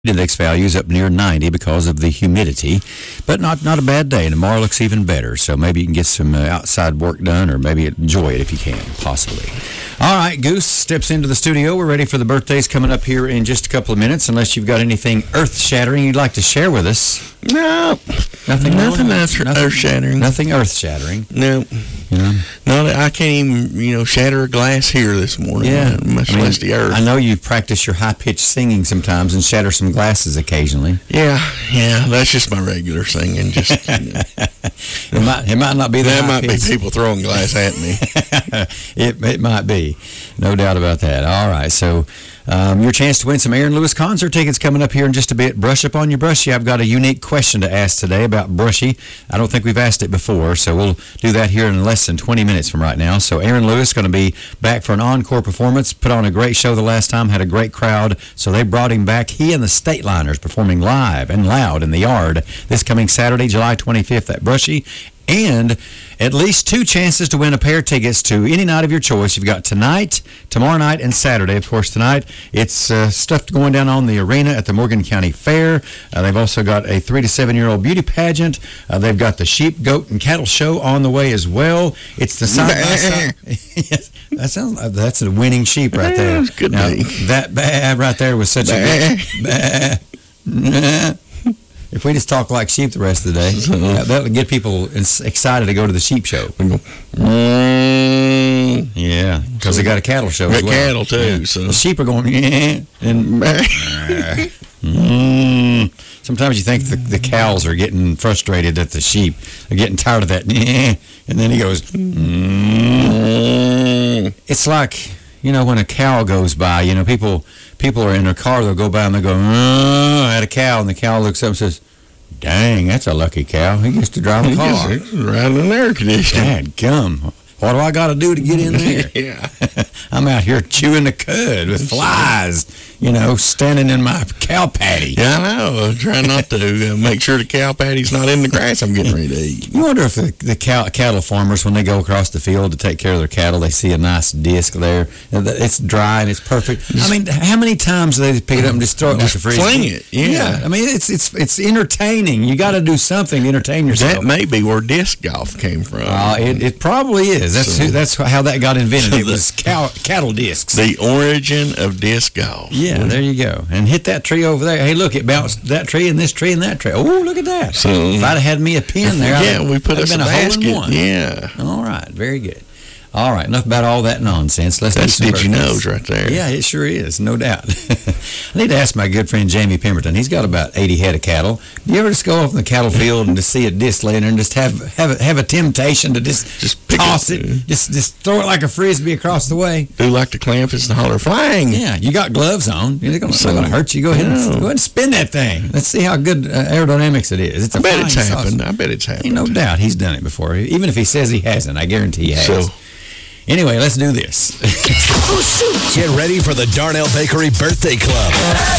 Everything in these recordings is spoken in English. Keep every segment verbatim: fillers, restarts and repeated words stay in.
Index values up near ninety because of the humidity, but not not a bad day. And tomorrow looks even better, so maybe you can get some uh, outside work done, or maybe enjoy it if you can, possibly. All right, Goose steps into the studio. We're ready for the birthdays coming up here in just a couple of minutes, unless you've got anything earth-shattering you'd like to share with us. No. Nothing Nothing no, earth- nothing, earth-shattering. Nothing earth-shattering. No. You know? No, I can't even, you know, shatter a glass here this morning. Yeah. Much I mean, less the earth. I know you practice your high-pitched singing sometimes and shatter some glasses occasionally. Yeah, yeah, that's just my regular singing. Just you know. it might it might not be that. There might be people throwing glass at me. it it might be, no doubt about that. All right, so um, your chance to win some Aaron Lewis concert tickets coming up here in just a bit. Brush up on your brushy. I've got a unique question to ask today about brushy. I don't think we've asked it before, so we'll do that here in less than twenty minutes from right now. So Aaron Lewis going to be back for an encore performance. Put on a great show the last time, had a great crowd, so they brought him back. He and the Stateliners performing live and loud in the Yard this coming Saturday, July twenty-fifth at Brushy. And at least two chances to win a pair of tickets to any night of your choice. You've got tonight, tomorrow night, and Saturday. Of course, tonight, it's uh, stuff going down on the arena at the Morgan County Fair. Uh, they've also got a three to seven-year-old beauty pageant. Uh, they've got the sheep, goat, and cattle show on the way as well. It's the side-by-side. Yes, that sounds like that's a winning sheep right there. Good now, be. that bad right there was such a good... Bah. If we just talk like sheep the rest of the day, uh, that'll get people excited to go to the sheep show. Mm. Yeah, because they got a cattle show as Got well. cattle, too. Yeah. So. The sheep are going, yeah, and mm. Sometimes you think the, the cows are getting frustrated at the sheep. They're getting tired of that, and then he goes, mm. It's like, you know, when a cow goes by, you know, people... People are in their car, they'll go by and they go, oh, at a cow, and the cow looks up and says, dang, that's a lucky cow. He gets to drive a car. Right in the air conditioner. Dadgum. What do I got to do to get in there? Yeah. I'm out here chewing the cud with flies, you know, standing in my cow patty. Yeah, I know. I'm trying not to uh, make sure the cow patty's not in the grass I'm getting ready to eat. You wonder if the, the cow, cattle farmers, when they go across the field to take care of their cattle, they see a nice disc there. It's dry and it's perfect. I mean, how many times do they pick it up and just throw it like a frisbee? Fling it, yeah. yeah. I mean, it's it's it's entertaining. You got to do something to entertain yourself. That may be where disc golf came from. Uh, it, it probably is. That's so, who, that's how that got invented. So it was cow, cattle discs. The origin of disc golf. Yeah, there you go. And hit that tree over there. Hey, look, it bounced that tree and this tree and that tree. Oh, look at that. So, if I'd have had me a pin there, yeah, I'd, we put I'd us been a a basket. hole in one. Yeah. All right, very good. All right, enough about all that nonsense. Let's That's do some Did You birthdays. Knows right there. Yeah, it sure is, no doubt. I need to ask my good friend Jamie Pemberton. He's got about eighty head of cattle. Do you ever just go off in the cattle field and just see a disc laying there and just have have a, have a temptation to just, just pick toss it, it, just just throw it like a frisbee across the way? Do like the clampets and holler, flying. Yeah, you got gloves on. They're going So, to hurt you. Go ahead, and, no. go ahead and spin that thing. Let's see how good uh, aerodynamics it is. It's a I bet flying it's saucer. happened. I bet it's happened. Ain't no doubt he's done it before. Even if he says he hasn't, I guarantee he has. So, anyway, let's do this. Get ready for the Darnell Bakery Birthday Club.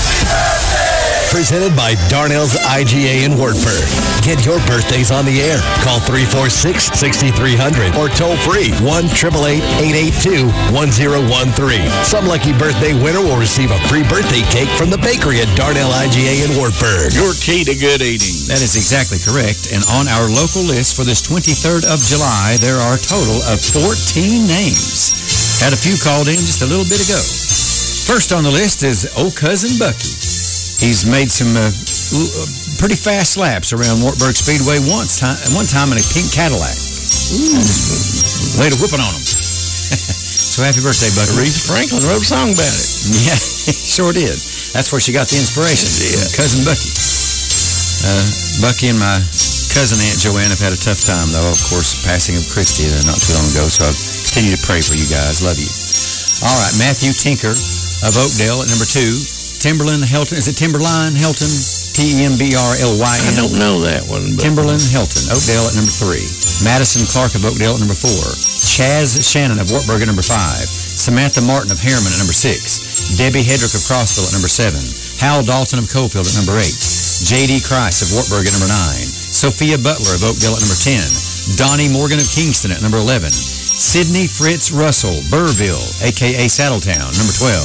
Presented by Darnell's I G A in Wartburg. Get your birthdays on the air. Call three four six, six three zero zero or toll free one eight eight eight, eight eight two, one zero one three. Some lucky birthday winner will receive a free birthday cake from the bakery at Darnell I G A in Wartburg. your key to good eating. That is exactly correct. And on our local list for this twenty-third of July, there are a total of fourteen names. Had a few called in just a little bit ago. First on the list is old cousin Bucky. He's made some uh, pretty fast laps around Wartburg Speedway once time, one time in a pink Cadillac. Ooh. Laid a whooping on him. So happy birthday, Bucky. Aretha Franklin wrote a song about it. Yeah, sure did. That's where she got the inspiration. Yeah. Cousin Bucky. Uh, Bucky and my cousin Aunt Joanne have had a tough time, though, of course, passing of Christy uh, not too long ago, so I continue to pray for you guys. Love you. All right, Matthew Tinker of Oakdale at number two. Timberland Helton. Is it Timberline Helton? T E M B R L Y N. I don't know that one. But Timberland Helton, Oakdale at number three. Madison Clark of Oakdale at number four. Chaz Shannon of Wartburg at number five. Samantha Martin of Harriman at number six. Debbie Hedrick of Crossville at number seven. Hal Dalton of Coalfield at number eight. J D Christ of Wartburg at number nine. Sophia Butler of Oakdale at number ten. Donnie Morgan of Kingston at number eleven. Sidney Fritz Russell, Burrville, a k a. Saddletown, number twelve.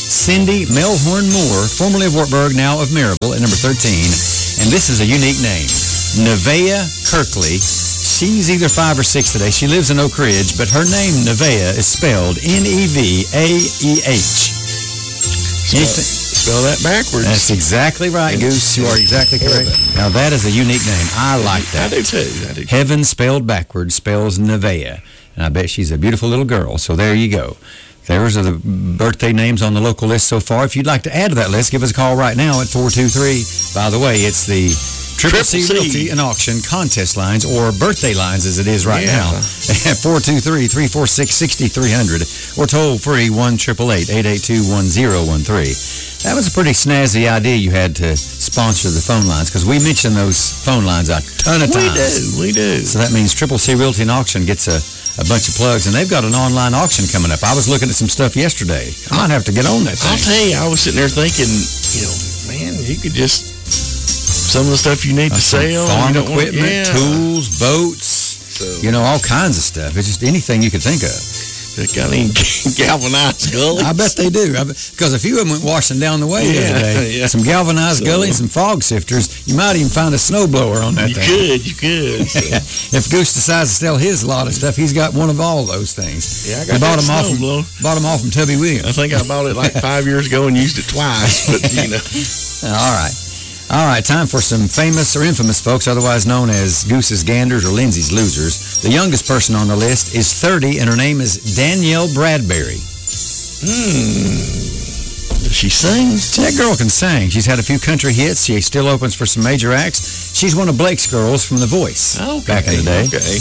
Cindy Melhorn Moore, formerly of Wartburg, now of Maryville, at number thirteen. And this is a unique name, Nevaeh Kirkley. She's either five or six today. She lives in Oak Ridge, but her name, Nevaeh, is spelled N E V A E H. Spell, spell that backwards. That's exactly right, Goose. You are exactly correct. Now, that is a unique name. I like that. I do, too. I do. Heaven spelled backwards spells Nevaeh. And I bet she's a beautiful little girl. So there you go. Those are the birthday names on the local list so far. If you'd like to add to that list, give us a call right now at four two three. By the way, it's the Triple C Realty and Auction contest lines, or birthday lines as it is right yeah. now, at four two three, three four six, six three zero zero, or toll free one eight eight eight, eight eight two, one zero one three. That was a pretty snazzy idea you had to sponsor the phone lines, because we mention those phone lines a ton of times. We do, we do. So that means Triple C Realty and Auction gets a, a bunch of plugs, and they've got an online auction coming up. I was looking at some stuff yesterday. I might have to get on that thing. I'll tell you, I was sitting there thinking, you know, man, you could just, some of the stuff you need to sell. Farm you don't equipment, want, yeah. tools, boats, So, you know, all kinds of stuff. It's just anything you could think of. they got any galvanized gullies? I bet they do. Because a few of them went washing down the way the Yeah, other day. yeah. Some galvanized So- gullies, some fog sifters. You might even find a snowblower on that You thing. could, you could. So, If Goose decides to sell his lot of stuff, he's got one of all those things. yeah, I We got bought that them off from, snowblower. bought them off from Tubby I Williams. think I bought it like five years ago and used it twice, but, you know. All right. All right, time for some famous or infamous folks, otherwise known as Goose's Ganders or Lindsay's Losers. The youngest person on the list is thirty, and her name is Danielle Bradbury. Hmm. Does she sing? That girl can sing. She's had a few country hits. She still opens for some major acts. She's one of Blake's girls from The Voice Okay, back in the day. Okay.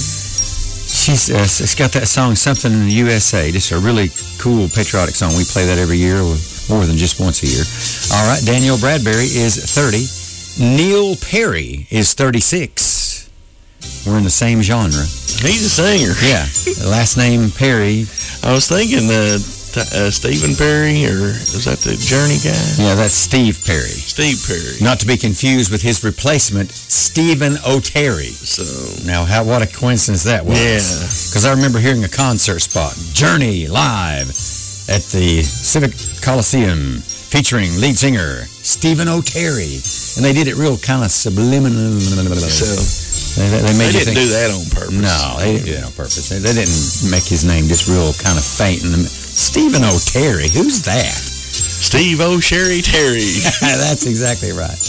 She's uh, it's got that song, Something in the U S A, just a really cool patriotic song. We play that every year, more than just once a year. All right, Danielle Bradbury is thirty. Neil Perry is thirty-six. We're in the same genre. He's a singer. Yeah, last name Perry. I was thinking uh, t- uh, Stephen Perry, or was that the Journey guy? Yeah, that's Steve Perry. Steve Perry. Not to be confused with his replacement, Stephen O'Terry. So, Now, how what a coincidence that was. Yeah. Because I remember hearing a concert spot, Journey, live at the Civic Coliseum, featuring lead singer Stephen O'Terry. And they did it real kind of subliminal. so They, they, they made they you didn't think, do that on purpose. No, they didn't do that on purpose. They, they didn't make his name just real kind of faint. And Stephen O'Terry, who's that? Steve O'Sherry Terry. That's exactly right.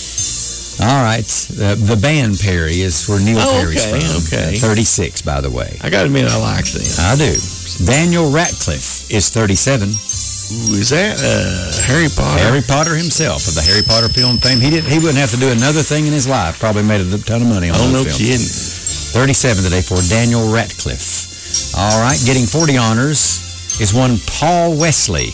All right. The, the band Perry is where Neil Oh, Perry's okay, from. okay. thirty-six, by the way. I gotta admit, I like them. I do. Daniel Radcliffe is thirty-seven. Ooh, is that uh, Harry Potter? Harry Potter himself, of the Harry Potter film fame. He didn't. He wouldn't have to do another thing in his life. Probably made a ton of money on Oh, those no films. kidding. thirty-seven today for Daniel Radcliffe. All right, getting forty honors is one Paul Wesley.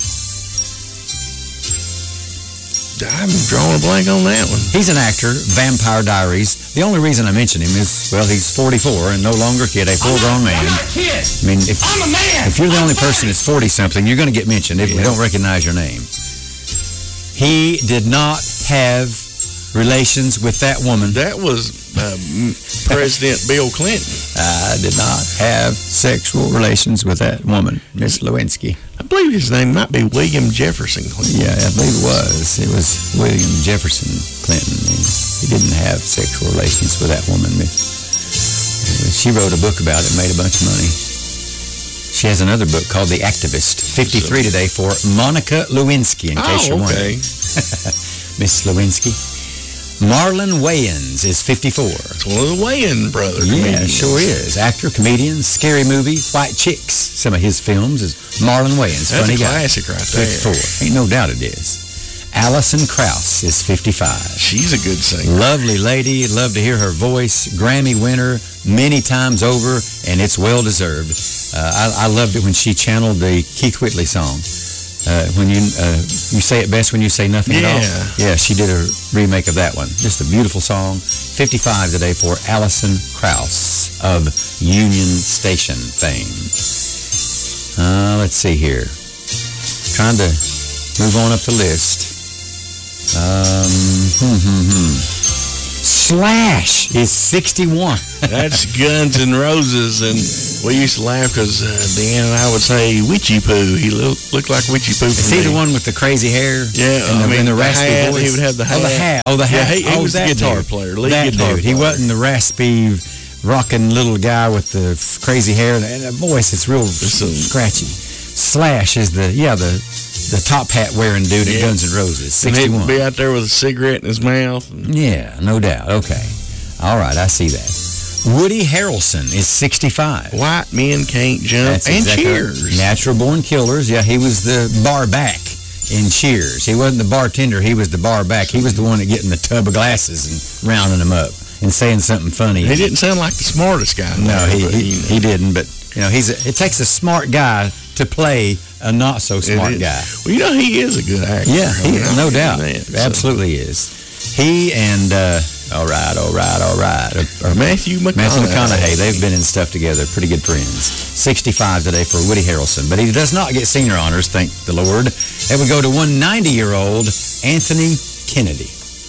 I'm drawing a blank on that one. He's an actor, Vampire Diaries. The only reason I mention him is, well, he's forty-four and no longer a kid, a full-grown man. I'm not a kid. I mean, if, I'm a man. if you're the I'm only fine. person that's forty-something, you're going to get mentioned if we Yeah. don't recognize your name. He did not have relations with that woman. That was uh, m- President Bill Clinton. I did not have sexual relations with that woman, Miss Lewinsky. I believe his name might be William Jefferson Clinton. Yeah, I believe it was. It was William Jefferson Clinton. He, he didn't have sexual relations with that woman. She wrote a book about it, made a bunch of money. She has another book called The Activist. fifty-three today for Monica Lewinsky, in case Oh, you're okay. wondering. Miss Lewinsky. Marlon Wayans is fifty-four. It's one of the Wayans brothers. Yeah, it sure is. Actor, comedian, scary movie, White Chicks. Some of his films is Marlon Wayans. That's Funny a guy. classic right there. fifty-four. Ain't no doubt it is. Allison Krauss is fifty-five. She's a good singer. Lovely lady. Love to hear her voice. Grammy winner many times over, and it's well deserved. Uh, I, I loved it when she channeled the Keith Whitley song. Uh, when you uh, you say it best when you say nothing at all. Yeah. Yeah, she did a remake of that one. Just a beautiful song. fifty-five today for Allison Krauss of Union Station fame. Uh, let's see here. Trying to move on up the list. Um, hmm, hmm, hmm. Slash is sixty-one. That's Guns N' Roses, and we used to laugh because uh, Deanna and I would say Witchy Poo. He look, looked like Witchy Poo. Is he the one with the crazy hair? Yeah, and the, I mean and the the raspy hat, voice. He would have the hat. Oh, the hat. Oh, the hat. Yeah, he, he oh, was the that guitar dude. player. Lead That guitar dude. He player. wasn't the raspy, rocking little guy with the f- crazy hair and a voice. It's real It's a- scratchy. Slash is the yeah the the top hat wearing dude at Yeah. Guns N' Roses. And he'd sixty-one. be out there with a cigarette in his mouth. Yeah, no doubt. Okay. All right, I see that. Woody Harrelson is sixty-five. White men can't jump. That's and exactly right. Cheers. Natural Born Killers. Yeah, he was the bar back in Cheers. He wasn't the bartender. He was the bar back. He was the one that getting the tub of glasses and rounding them up and saying something funny. He didn't sound like the smartest guy. No, there, he, but, he, you know. he didn't. But, you know, he's a, it takes a smart guy to play a not-so-smart It is. guy. Well, you know, he is a good actor. Yeah, I he, mean, I'll no give him doubt. that, so. Absolutely is. He and, uh, all right, all right, all right. Or, or Matthew McConaughey. Matthew McConaughey. They've been in stuff together. Pretty good friends. sixty-five today for Woody Harrelson. But he does not get senior honors, thank the Lord. And we go to one ninety-year-old Anthony Kennedy.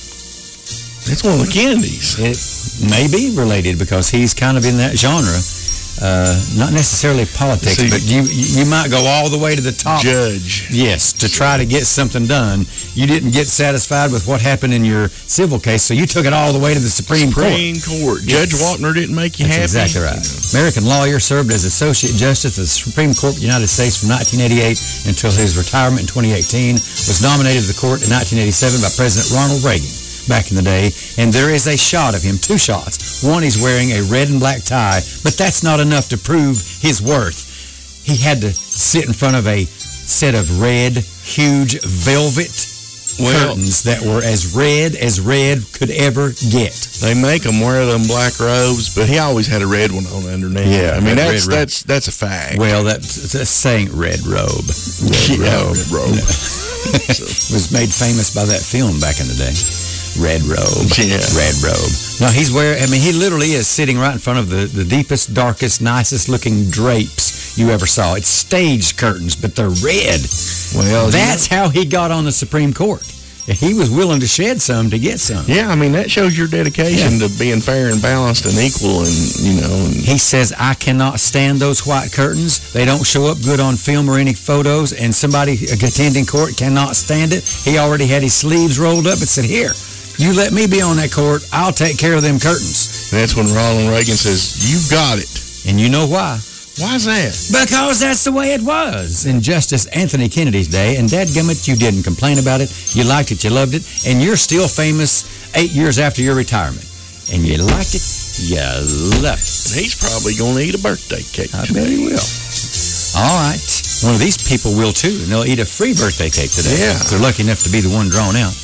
That's one of the Kennedys. It may be related because he's kind of in that genre. Uh, not necessarily politics, See, but you you might go all the way to the top. Judge. Yes, to try to get something done. You didn't get satisfied with what happened in your civil case, so you took it all the way to the Supreme, Supreme Court. Court. Judge Yes. Waltner didn't make you That's happy. exactly right. American lawyer, served as Associate Justice of the Supreme Court of the United States from nineteen eighty-eight until his retirement in twenty eighteen. Was nominated to the court in nineteen eighty-seven by President Ronald Reagan back in the day. And there is a shot of him, two shots. One, he's wearing a red and black tie, but that's not enough to prove his worth. He had to sit in front of a set of red, huge velvet Well, curtains that were as red as red could ever get. they make them wear them black robes, but he always had a red one on underneath. Yeah, I mean, that that's red robe. that's that's a fact. Well, that's, that's saying red robe. Red Yeah, robe. red robe. Was made famous by that film back in the day. Red robe. Yeah. Red robe. No, he's wearing, I mean, he literally is sitting right in front of the, the deepest, darkest, nicest looking drapes you ever saw. It's staged curtains, but they're red. Well, That's how he got on the Supreme Court. He was willing to shed some to get some. Yeah, I mean, that shows your dedication to being fair and balanced and equal, and, you know. And He says, I cannot stand those white curtains. They don't show up good on film or any photos, and somebody attending court cannot stand it. He already had his sleeves rolled up and said, here, you let me be on that court. I'll take care of them curtains. that's when Ronald Reagan says, you got it. And you know why? Why's that? Because that's the way it was in Justice Anthony Kennedy's day. And dadgummit, you didn't complain about it. You liked it. You loved it. And you're still famous eight years after your retirement. And you liked it. You loved it. He's probably going to eat a birthday cake I today. bet he will. All right. One of these people will too. And they'll eat a free birthday cake today. Yeah. If they're lucky enough to be the one drawn out.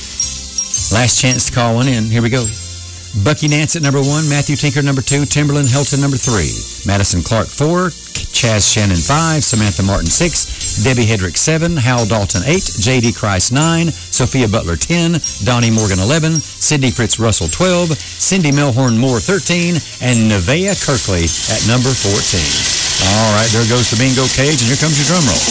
Last chance to call one in. Here we go. Bucky Nance at number one, Matthew Tinker number two, Timberland Helton number three, Madison Clark four, Chaz Shannon five, Samantha Martin six, Debbie Hedrick seven, Hal Dalton eight, J D Christ nine, Sophia Butler ten, Donnie Morgan eleven, Sidney Fritz Russell twelve, Cindy Melhorn Moore thirteen, and Nevaeh Kirkley at number fourteen. All right, there goes the bingo cage, and here comes your drum roll.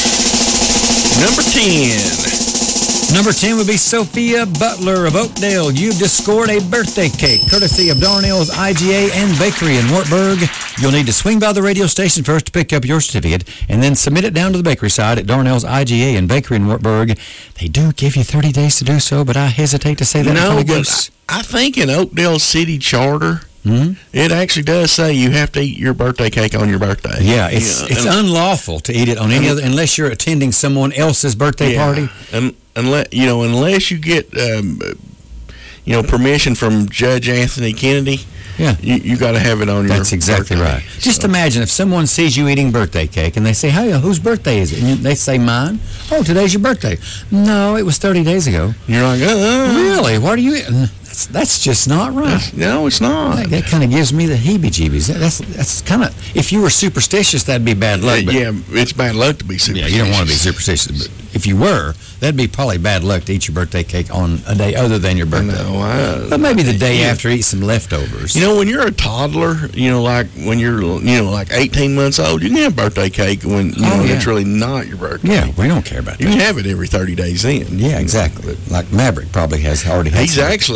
Number ten. Number ten would be Sophia Butler of Oakdale. You've just scored a birthday cake, courtesy of Darnell's I G A and Bakery in Wartburg. You'll need to swing by the radio station first to pick up your certificate, and then submit it down to the bakery side at Darnell's I G A and Bakery in Wartburg. They do give you thirty days to do so, but I hesitate to say that in front No, of but ghosts. I I think in Oakdale City Charter, Hmm? it actually does say you have to eat your birthday cake on your birthday. Yeah, it's Yeah, it's and- unlawful to eat it on any other, unless you're attending someone else's birthday yeah, party. And unless you know, unless you get um, you know permission from Judge Anthony Kennedy, Yeah. you, you got to have it on your. That's exactly birthday. right. Just So, imagine if someone sees you eating birthday cake and they say, hey, whose birthday is it? And you, they say, mine. Oh, today's your birthday. No, it was thirty days ago. you're like, uh, Really? What are you eating? That's, that's just not right. no, it's not. That, that kind of gives me the heebie-jeebies. That, that's that's kind of, if you were superstitious, that'd be bad luck. But, yeah, it's bad luck to be yeah, superstitious. you don't want to be superstitious. But if you were, that'd be probably bad luck to eat your birthday cake on a day other than your birthday. No, I, But maybe the day yeah. after, eat some leftovers. You know, when you're a toddler, you know, like when you're, you know, like eighteen months old, you can have birthday cake when, you Oh, know, yeah. it's really not your birthday. Yeah, we don't care about You that. can have it every thirty days in. Yeah, exactly. Like Maverick probably has already had He's some. actually,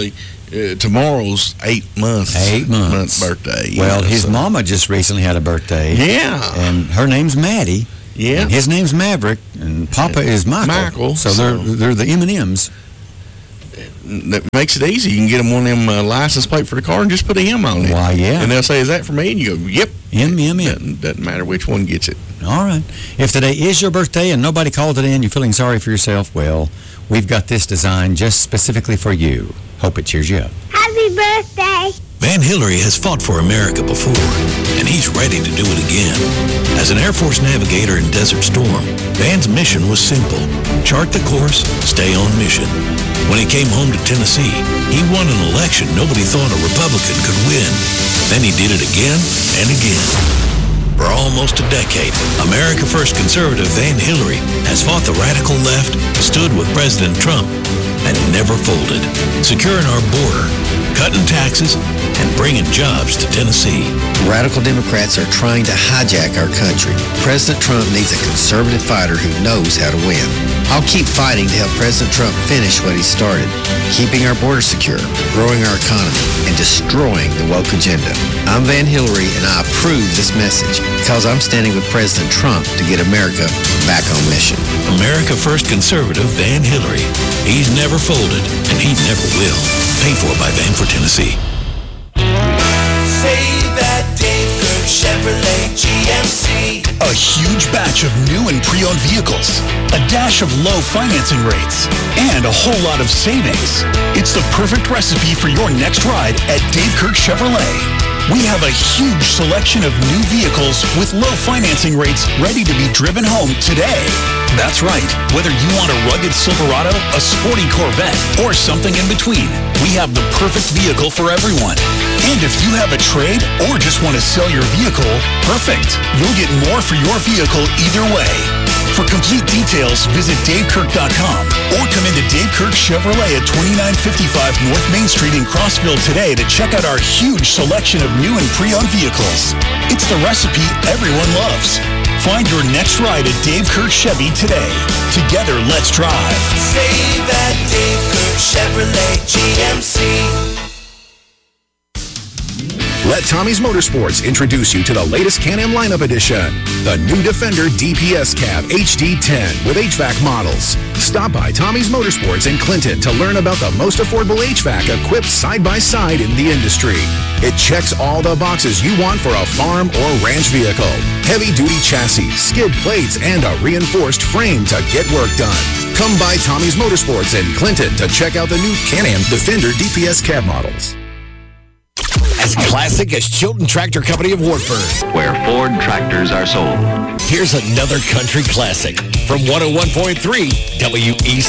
Uh, tomorrow's eight months. Eight months. Month birthday. Well, yeah, his so. mama just recently had a birthday. Yeah. And her name's Maddie. Yeah. And his name's Maverick, and Papa is Michael. Michael. So, so they're they're the M and M's. That makes it easy. You can get them one of them uh, license plate for the car and just put an M on it. Why, yeah. And they'll say, is that for me? And you go, yep. M, M, M. Doesn't, doesn't matter which one gets it. All right. If today is your birthday and nobody called it in, you're feeling sorry for yourself, well, we've got this designed just specifically for you. Hope it cheers you up. Happy birthday. Van Hillary has fought for America before, and he's ready to do it again. As an Air Force navigator in Desert Storm, Van's mission was simple: chart the course, stay on mission. When he came home to Tennessee, he won an election nobody thought a Republican could win. Then he did it again and again. For almost a decade, America First conservative Van Hillary has fought the radical left, stood with President Trump, and never folded, securing our border, cutting taxes, and bringing jobs to Tennessee. Radical Democrats are trying to hijack our country. President Trump needs a conservative fighter who knows how to win. I'll keep fighting to help President Trump finish what he started, keeping our border secure, growing our economy, and destroying the woke agenda. I'm Van Hillary, and I approve this message because I'm standing with President Trump to get America back on mission. America First conservative Van Hillary. He's never folded, and he never will. Paid for by Van for Tennessee. Save that Dave Kirk Chevrolet G M C. A huge batch of new and pre-owned vehicles, a dash of low financing rates, and a whole lot of savings. It's the perfect recipe for your next ride at Dave Kirk Chevrolet. We have a huge selection of new vehicles with low financing rates ready to be driven home today. That's right. Whether you want a rugged Silverado, a sporty Corvette, or something in between, we have the perfect vehicle for everyone. And if you have a trade or just want to sell your vehicle, perfect. You'll get more for your vehicle either way. For complete details, visit dave kirk dot com or come into Dave Kirk Chevrolet at twenty-nine fifty-five North Main Street in Crossville today to check out our huge selection of new and pre-owned vehicles. It's the recipe everyone loves. Find your next ride at Dave Kirk Chevy today. Together, let's drive. Save that Dave Kirk Chevrolet G M C. Let Tommy's Motorsports introduce you to the latest Can-Am lineup edition, the new Defender D P S Cab H D ten with H V A C models. Stop by Tommy's Motorsports in Clinton to learn about the most affordable H V A C equipped side-by-side in the industry. It checks all the boxes you want for a farm or ranch vehicle. Heavy-duty chassis, skid plates, and a reinforced frame to get work done. Come by Tommy's Motorsports in Clinton to check out the new Can-Am Defender D P S Cab models. As classic as Chilton Tractor Company of Wartburg, where Ford tractors are sold. Here's another country classic from one oh one point three W E C.